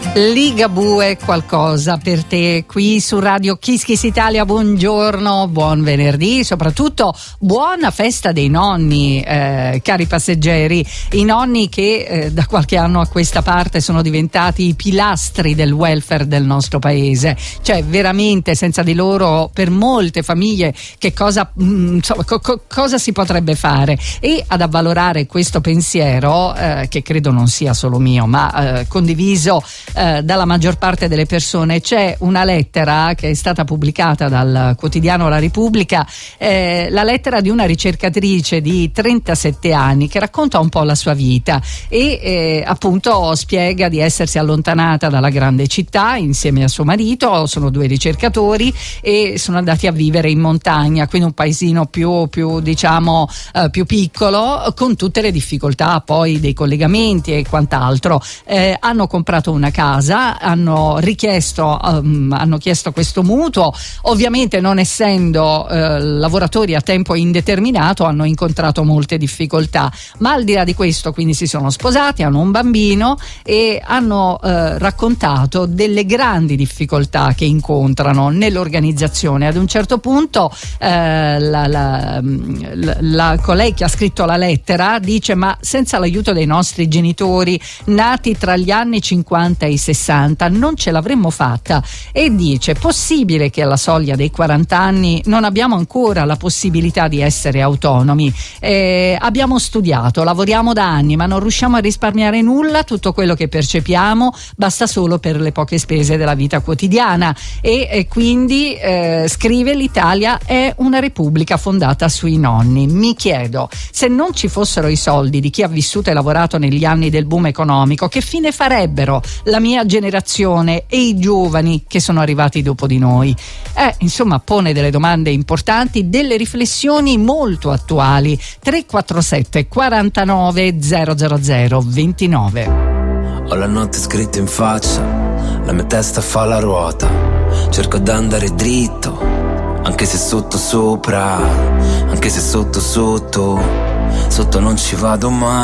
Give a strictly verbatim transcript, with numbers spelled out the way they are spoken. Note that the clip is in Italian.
Ligabue, qualcosa per te qui su Radio Kiss Kiss Italia. Buongiorno, buon venerdì, soprattutto buona festa dei nonni, eh, cari passeggeri, i nonni che eh, da qualche anno a questa parte sono diventati i pilastri del welfare del nostro paese. Cioè veramente senza di loro per molte famiglie che cosa, mh, insomma, co- co- cosa si potrebbe fare? E ad avvalorare questo pensiero, eh, che credo non sia solo mio ma eh, condiviso eh, dalla maggior parte delle persone, c'è una lettera che è stata pubblicata dal quotidiano La Repubblica, eh, la lettera di una ricercatrice di trentasette anni che racconta un po' la sua vita e eh, appunto spiega di essersi allontanata dalla grande città insieme a suo marito. Sono due ricercatori e sono andati a vivere in montagna, quindi un paesino più, più diciamo eh, più piccolo, con tutte le difficoltà poi dei collegamenti e quant'altro. Eh, hanno comprato una casa, hanno richiesto um, hanno chiesto questo mutuo, ovviamente non essendo eh, lavoratori a tempo indeterminato hanno incontrato molte difficoltà, ma al di là di questo quindi si sono sposati, hanno un bambino e hanno eh, raccontato delle grandi difficoltà che incontrano nell'organizzazione. Ad un certo punto eh, la, la, la, la colei che ha scritto la lettera dice: ma senza l'aiuto dei nostri genitori nati tra gli anni cinquanta e i sessanta non ce l'avremmo fatta. E dice: possibile che alla soglia dei quaranta anni non abbiamo ancora la possibilità di essere autonomi? Eh, abbiamo studiato, lavoriamo da anni ma non riusciamo a risparmiare nulla, tutto quello che percepiamo basta solo per le poche spese della vita quotidiana. E, e quindi eh, scrive: l'Italia è una repubblica fondata sui nonni. Mi chiedo, se non ci fossero i soldi di chi ha vissuto e lavorato negli anni del boom economico, che fine farebbero la mia generazione e i giovani che sono arrivati dopo di noi? Eh, insomma, pone delle domande importanti, delle riflessioni molto attuali. Tre quattro sette quarantanove zero zero zero ventinove. Ho la notte scritta in faccia, la mia testa fa la ruota, cerco d'andare dritto, anche se sotto sopra, anche se sotto sotto, sotto non ci vado mai.